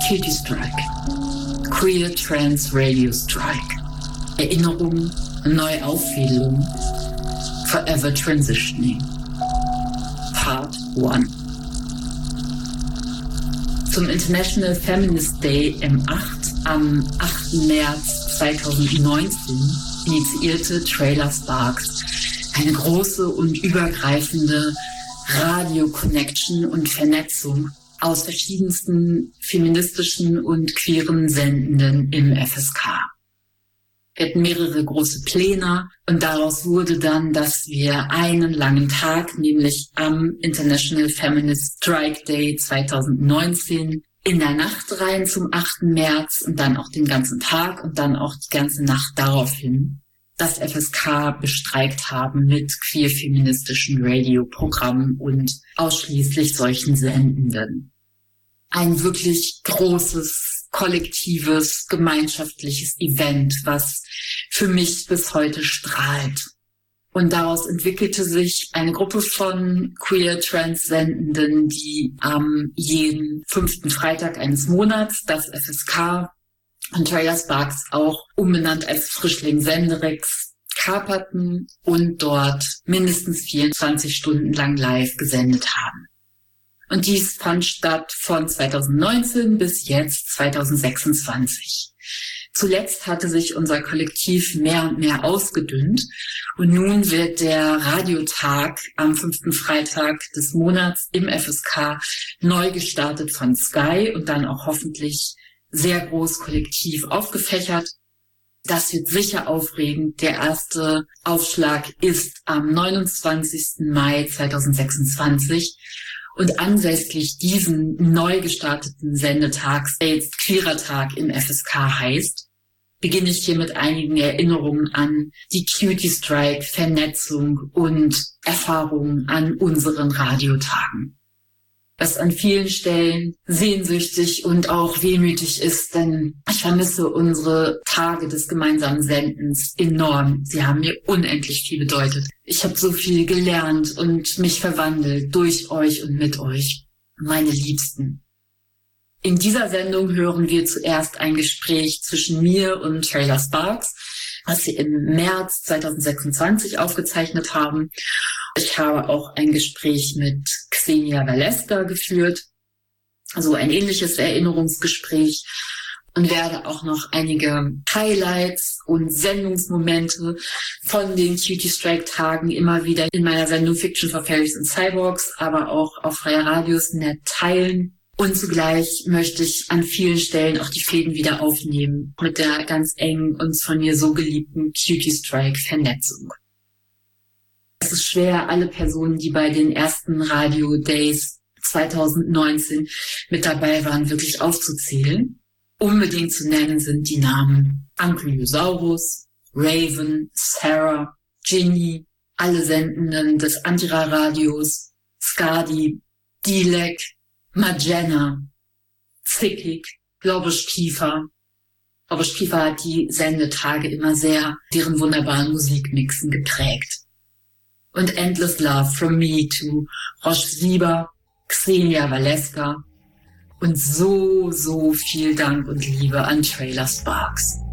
Cutie Strike. Queer Trans Radio Strike. Erinnerung, Neuaufwählung. Forever Transitioning. Part 1. Zum International Feminist Day am 8. März 2019 initiierte Trailer Sparks eine große und übergreifende Radio-Connection und Vernetzung aus verschiedensten feministischen und queeren Sendenden im FSK. Wir hatten mehrere große Pläne und daraus wurde dann, dass wir einen langen Tag, nämlich am International Feminist Strike Day 2019, in der Nacht rein zum 8. März und dann auch den ganzen Tag und dann auch die ganze Nacht daraufhin das FSK bestreikt haben mit queer-feministischen Radioprogrammen und ausschließlich solchen Sendenden. Ein wirklich großes, kollektives, gemeinschaftliches Event, was für mich bis heute strahlt. Und daraus entwickelte sich eine Gruppe von queer-trans-Sendenden, die am jeden 5. Freitag eines Monats das FSK und Trailer Sparks auch umbenannt als Frischling Senderex kaperten und dort mindestens 24 Stunden lang live gesendet haben. Und dies fand statt von 2019 bis jetzt 2026. Zuletzt hatte sich unser Kollektiv mehr und mehr ausgedünnt und nun wird der Radiotag am 5. Freitag des Monats im FSK neu gestartet von Sky und dann auch hoffentlich sehr groß kollektiv aufgefächert. Das wird sicher aufregend. Der erste Aufschlag ist am 29. Mai 2026. Und anlässlich diesen neu gestarteten Sendetags, der jetzt Queerer Tag im FSK heißt, beginne ich hier mit einigen Erinnerungen an die Cutie Strike, Vernetzung und Erfahrungen an unseren Radiotagen. Was an vielen Stellen sehnsüchtig und auch wehmütig ist, denn ich vermisse unsere Tage des gemeinsamen Sendens enorm. Sie haben mir unendlich viel bedeutet. Ich habe so viel gelernt und mich verwandelt durch euch und mit euch, meine Liebsten. In dieser Sendung hören wir zuerst ein Gespräch zwischen mir und Trailer Sparks, was wir im März 2026 aufgezeichnet haben. Ich habe auch ein Gespräch mit Xenia Valeska geführt, also ein ähnliches Erinnerungsgespräch, und werde auch noch einige Highlights und Sendungsmomente von den Cutie Strike Tagen immer wieder in meiner Sendung Fiction for Fairies and Cyborgs, aber auch auf Freie Radiosnet teilen. Und zugleich möchte ich an vielen Stellen auch die Fäden wieder aufnehmen mit der ganz engen und von mir so geliebten Cutie Strike Vernetzung. Es ist schwer, alle Personen, die bei den ersten Radio Days 2019 mit dabei waren, wirklich aufzuzählen. Unbedingt zu nennen sind die Namen Ankylosaurus, Raven, Sarah, Ginny, alle Sendenden des Antira-Radios, Skadi, Dilek, Magena, Zickig, Lobisch-Kiefer. Lobisch-Kiefer hat die Sendetage immer sehr deren wunderbaren Musikmixen geprägt. Und Endless Love from Me to Roche Sieber, Xenia Valeska und so viel Dank und Liebe an Trailer Sparks.